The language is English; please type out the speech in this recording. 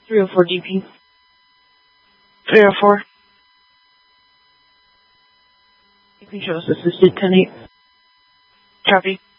304 DP. 304. DP shows assisted 10-8. Copy.